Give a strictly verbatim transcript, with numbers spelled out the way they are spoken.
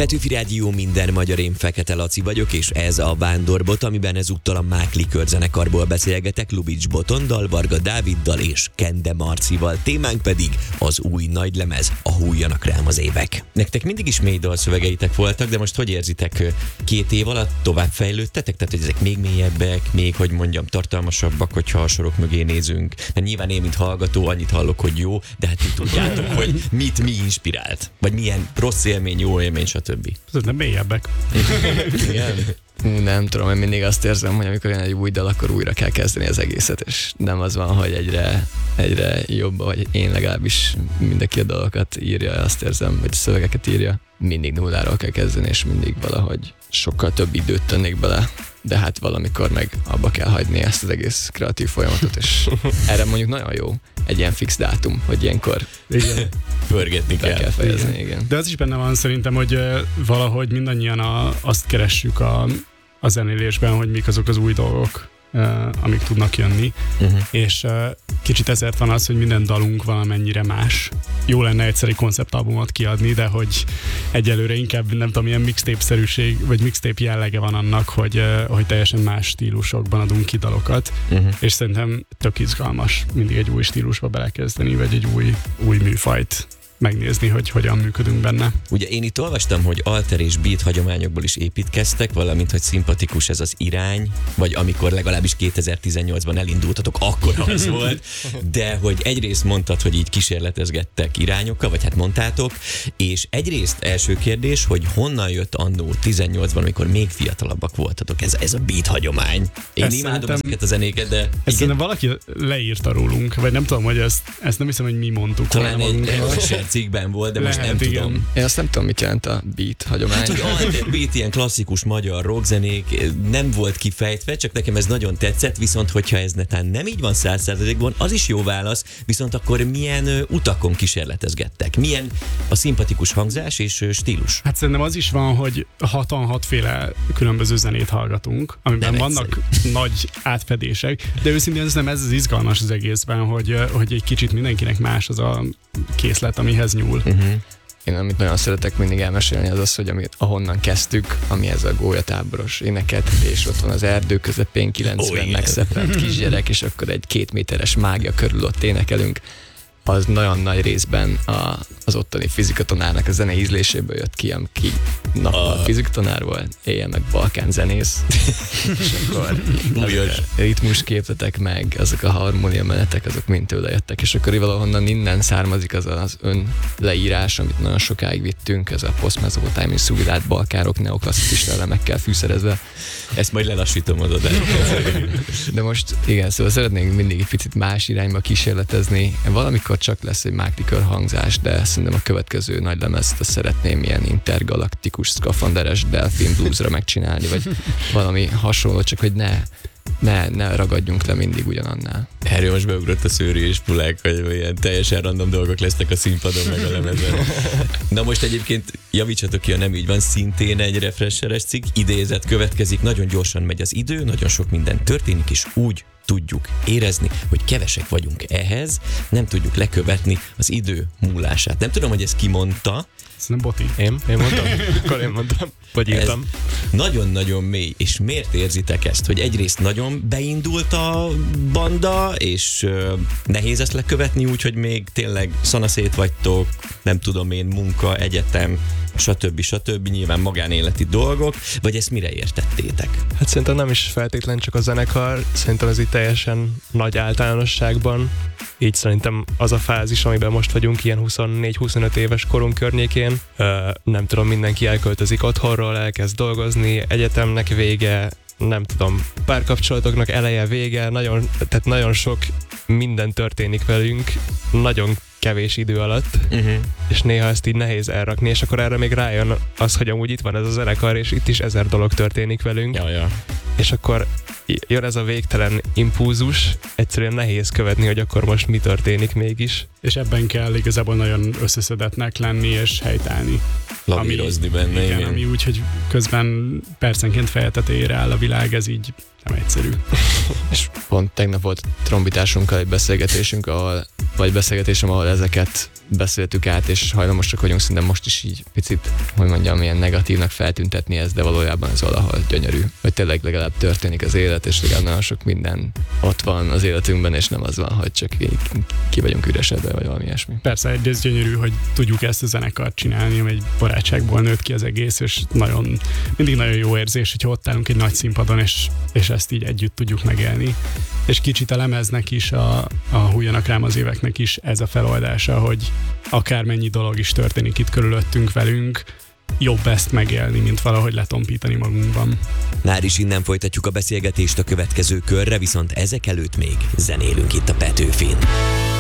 Petőfi Rádió, minden magyar, én Fekete Laci vagyok, és ez a Vándorbot, amiben ezúttal a Mákli körzenekarból beszélgetek Lubics Botondal, Varga Dáviddal és Kende Marcival. Témánk pedig az új nagylemez, a Hulljanak rám az évek. Nektek mindig is mély dalszövegeitek voltak, de most hogy érzitek, két év alatt tovább fejlődtetek? Tehát, hogy ezek még mélyebbek, még, hogy mondjam, tartalmasabbak, hogyha a sorok mögé nézünk. Mert nyilván én, mint hallgató, annyit hallok, hogy jó, de hát ti tudjátok, hogy mit mi inspirált? Vagy milyen rossz élmény, jó élmény, stb. Nem mélyebbek. Igen. Nem tudom, én mindig azt érzem, hogy amikor jön egy új dal, akkor újra kell kezdeni az egészet, és nem az van, hogy egyre, egyre jobb, vagy én legalábbis mindenki a dalokat írja, azt érzem, hogy szövegeket írja. Mindig nulláról kell kezdeni, és mindig valahogy sokkal több időt tennék bele, de hát valamikor meg abba kell hagyni ezt az egész kreatív folyamatot, és erre mondjuk nagyon jó egy ilyen fix dátum, hogy ilyenkor igen. pörgetni kell. kell fejezni, igen. igen. De az is benne van szerintem, hogy valahogy mindannyian a, azt keressük a, a zenélésben, hogy mik azok az új dolgok, amik tudnak jönni, uh-huh. és kicsit ezért van az, hogy minden dalunk valamennyire más. Jó lenne egyszerű konceptalbumot kiadni, de hogy egyelőre inkább nem tudom, ilyen mixtape-szerűség, vagy mixtape jellege van annak, hogy, hogy teljesen más stílusokban adunk ki dalokat, uh-huh. és szerintem tök izgalmas mindig egy új stílusba belekezdeni, vagy egy új, új műfajt megnézni, hogy hogyan működünk benne. Ugye én itt olvastam, hogy alter és beat hagyományokból is építkeztek, valamint, hogy szimpatikus ez az irány, vagy amikor legalábbis kétezer-tizennyolcban elindultatok, akkor az volt, de hogy egyrészt mondtad, hogy így kísérletezgettek irányokkal, vagy hát mondtátok, és egyrészt első kérdés, hogy honnan jött annó tizennyolcban, amikor még fiatalabbak voltatok, ez, ez a beat hagyomány. Én ezt imádom ezeket a zenéket, de... Ezt szerintem valaki leírta rólunk, vagy nem tudom, hogy ezt, ezt nem hiszem, hogy mi mondtuk. Talán egy cikkben volt, de lehet, most nem igen. tudom. Én azt nem tudom, mit jelent a beat hagyomány. Hát, hogy alter beat, ilyen klasszikus magyar rockzenék, nem volt kifejtve, csak nekem ez nagyon tetszett, viszont hogyha ez netán nem így van száz százalékban, az is jó válasz, viszont akkor milyen uh, utakon kísérletezgettek? Milyen a szimpatikus hangzás és uh, stílus? Hát szerintem az is van, hogy hatan hatféle különböző zenét hallgatunk, amiben nem vannak egyszerű. Nagy átfedések, de őszintén nem ez az izgalmas az egészben, hogy, hogy egy kicsit mindenkinek más az a készlet, amihez nyúl. Uh-huh. Én amit nagyon szeretek mindig elmesélni, az az, hogy amit, ahonnan kezdtük, ami ez a gólyatáboros éneket, és ott van az erdő közepén kilencven oh, megszeppent kisgyerek, és akkor egy két méteres mágia körül ott énekelünk. Az nagyon nagy részben a, az ottani fizikatanárnak a zene ízléséből jött ki, aki nappal uh. fizikatanár volt, éjjel meg balkán zenész, és akkor ritmusképletek meg, azok a harmónia menetek, azok mind tőle jöttek, és akkor valahonnan innen származik az az ön leírás, amit nagyon sokáig vittünk, ez a post-mezopotámiai szubidát balkárok neoklasszicista elemekkel fűszerezve. Ezt majd lelassítom az adást. De most igen, szóval szeretnénk mindig egy picit más irányba kísérletezni. Valamikor csak lesz egy Mákli kör hangzás, de szerintem a következő nagy lemezt azt szeretném ilyen intergalaktikus, szkafanderes delfin bluesra megcsinálni, vagy valami hasonló, csak hogy ne, ne, ne ragadjunk le mindig ugyanannál. Erről most beugrott a Szőri és Pulák, hogy ilyen teljesen random dolgok lesznek a színpadon meg a lemezen. Na most egyébként javítsatok ki, ha nem így van, szintén egy refresheres cikk, idézet következik, nagyon gyorsan megy az idő, nagyon sok minden történik, és úgy tudjuk érezni, hogy kevesek vagyunk ehhez, nem tudjuk lekövetni az idő múlását. Nem tudom, hogy ezt ki mondta. Szerintem Boti. Én? Én mondtam? Akkor én mondtam. Vagy írtam. Nagyon-nagyon mély. És miért érzitek ezt? Hogy egyrészt nagyon beindult a banda, és uh, nehéz ezt lekövetni úgy, hogy még tényleg szanaszét vagytok, nem tudom én, munka, egyetem, stb. stb. Nyilván magánéleti dolgok, vagy ezt mire értettétek? Hát szerintem nem is feltétlen csak a zenekar, szerintem ez így teljesen nagy általánosságban. Így szerintem az a fázis, amiben most vagyunk, ilyen huszonnégy-huszonöt éves korunk környékén, ö, nem tudom, mindenki elköltözik otthonról, elkezd dolgozni, egyetemnek vége, nem tudom, párkapcsolatoknak eleje, vége, nagyon, tehát nagyon sok minden történik velünk, nagyon kevés idő alatt, uh-huh. és néha ezt így nehéz elrakni, és akkor erre még rájön az, hogy amúgy itt van ez a zenekar, és itt is ezer dolog történik velünk, ja, ja. és akkor jön ez a végtelen impulzus, egyszerűen nehéz követni, hogy akkor most mi történik mégis. És ebben kell igazából nagyon összeszedetnek lenni és helytállni. Lavírozni benne, igen. Igen, ami úgy, hogy közben percenként feje tetejére áll a világ, ez így nem egyszerű. És pont tegnap volt trombitásunkkal egy beszélgetésünk, ahol vagy beszélgetésem, ahol ezeket beszéltük át, és hajlamosak vagyunk szerintem most is így picit, hogy mondjam, ilyen negatívnak feltüntetni ezt, de valójában ez valahol gyönyörű. Hogy tényleg legalább történik az élet, és legalább nagyon sok minden ott van az életünkben, és nem az van, hogy csak ki vagyunk üresedve, vagy valami ilyesmi. Persze, ez gyönyörű, hogy tudjuk ezt a zenekart csinálni, ami egy barátságból nőtt ki az egész, és nagyon, mindig nagyon jó érzés, hogyha ott állunk egy nagy színpadon, és, és ezt így együtt tudjuk megélni. És kicsit a lemeznek is, a, a Hulljanak rám az éveknek is ez a feloldása, hogy akármennyi dolog is történik itt körülöttünk velünk, jobb ezt megélni, mint valahogy letompítani magunkban. Már is innen folytatjuk a beszélgetést a következő körre, viszont ezek előtt még zenélünk itt a Petőfin.